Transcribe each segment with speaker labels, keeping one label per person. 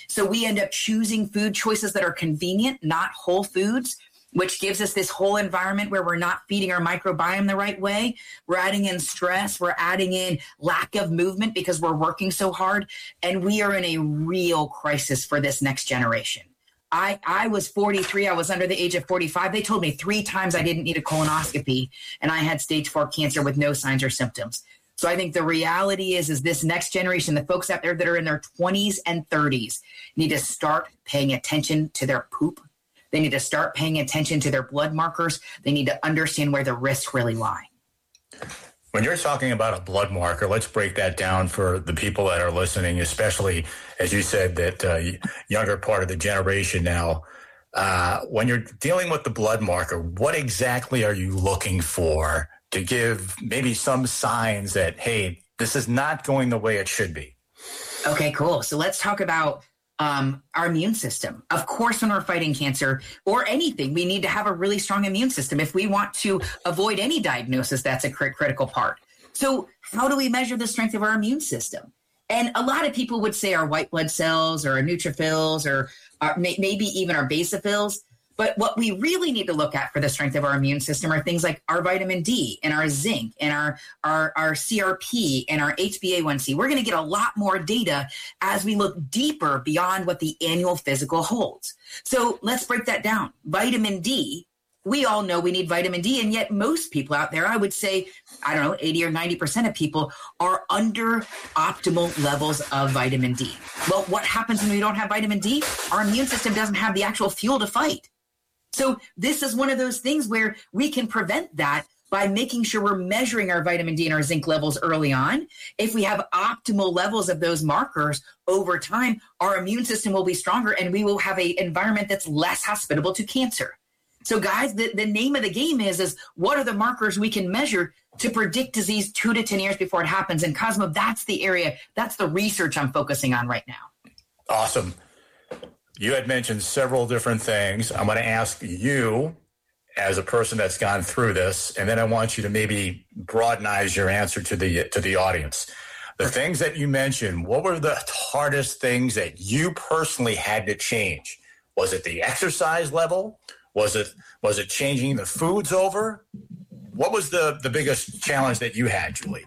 Speaker 1: So we end up choosing food choices that are convenient, not whole foods, which gives us this whole environment where we're not feeding our microbiome the right way. We're adding in stress. We're adding in lack of movement because we're working so hard. And we are in a real crisis for this next generation. I was 43. I was under the age of 45. They told me 3 times I didn't need a colonoscopy, and I had stage 4 cancer with no signs or symptoms. So I think the reality is this next generation, the folks out there that are in their 20s and 30s, need to start paying attention to their poop. They need to start paying attention to their blood markers. They need to understand where the risks really lie.
Speaker 2: When you're talking about a blood marker, let's break that down for the people that are listening, especially, as you said, that younger part of the generation now. When you're dealing with the blood marker, what exactly are you looking for to give maybe some signs that, hey, this is not going the way it should be?
Speaker 1: Okay, cool. So let's talk about our immune system. Of course, when we're fighting cancer or anything, we need to have a really strong immune system. If we want to avoid any diagnosis, that's a critical part. So how do we measure the strength of our immune system? And a lot of people would say our white blood cells or our neutrophils or maybe even our basophils. But what we really need to look at for the strength of our immune system are things like our vitamin D and our zinc and our CRP and our HbA1c. We're going to get a lot more data as we look deeper beyond what the annual physical holds. So let's break that down. Vitamin D, we all know we need vitamin D, and yet most people out there, I would say, 80 or 90% of people are under optimal levels of vitamin D. Well, what happens when we don't have vitamin D? Our immune system doesn't have the actual fuel to fight. So this is one of those things where we can prevent that by making sure we're measuring our vitamin D and our zinc levels early on. If we have optimal levels of those markers over time, our immune system will be stronger and we will have an environment that's less hospitable to cancer. So guys, the name of the game is what are the markers we can measure to predict disease 2 to 10 years before it happens? And Cosmo, that's the area, that's the research I'm focusing on right now.
Speaker 2: Awesome. You had mentioned several different things. I'm going to ask you as a person that's gone through this, and then I want you to maybe broadenize your answer to the audience. The things that you mentioned, what were the hardest things that you personally had to change? Was it the exercise level? Was it changing the foods over? What was the biggest challenge that you had, Julie?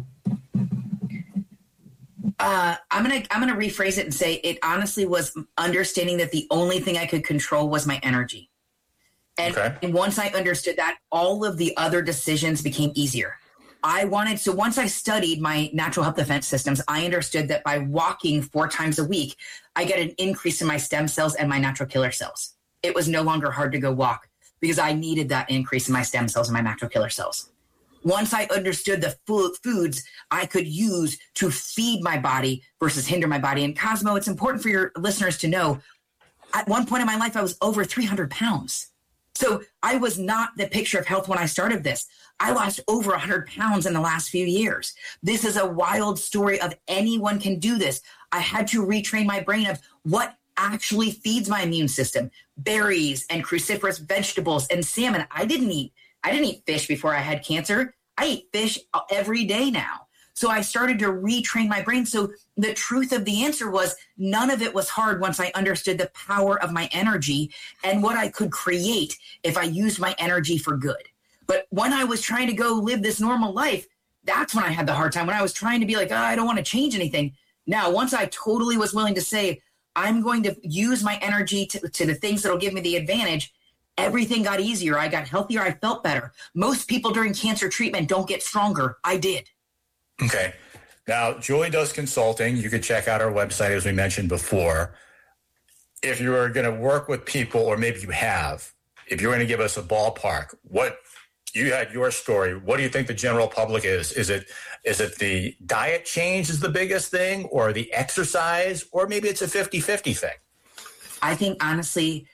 Speaker 1: I'm gonna rephrase it and say it honestly was understanding that the only thing I could control was my energy. And once I understood that, all of the other decisions became easier. Once I studied my natural health defense systems, I understood that by walking 4 times a week, I get an increase in my stem cells and my natural killer cells. It was no longer hard to go walk because I needed that increase in my stem cells and my natural killer cells. Once I understood the foods I could use to feed my body versus hinder my body. And Cosmo, it's important for your listeners to know, at one point in my life, I was over 300 pounds. So I was not the picture of health when I started this. I lost over 100 pounds in the last few years. This is a wild story of anyone can do this. I had to retrain my brain of what actually feeds my immune system. Berries and cruciferous vegetables and salmon. I didn't eat fish before I had cancer. I eat fish every day now. So I started to retrain my brain. So the truth of the answer was none of it was hard once I understood the power of my energy and what I could create if I used my energy for good. But when I was trying to go live this normal life, that's when I had the hard time. When I was trying to be like, I don't want to change anything. Now, once I totally was willing to say, I'm going to use my energy to the things that'll give me the advantage, everything got easier. I got healthier. I felt better. Most people during cancer treatment don't get stronger. I did.
Speaker 2: Okay. Now, Julie does consulting. You could check out our website, as we mentioned before. If you are going to work with people, or maybe you have, if you're going to give us a ballpark, what you had your story, what do you think the general public is? Is it the diet change is the biggest thing, or the exercise, or maybe it's a 50-50 thing?
Speaker 1: I think, honestly,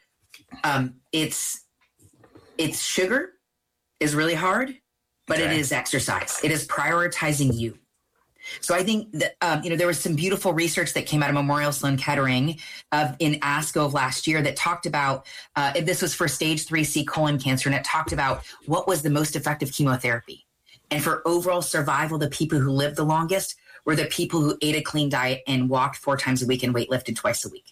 Speaker 1: it's sugar is really hard, but It is exercise. It is prioritizing you. So I think that, there was some beautiful research that came out of Memorial Sloan Kettering in ASCO of last year that talked about, this was for stage 3C colon cancer, and it talked about what was the most effective chemotherapy. And for overall survival, the people who lived the longest were the people who ate a clean diet and walked 4 times a week and weightlifted twice a week.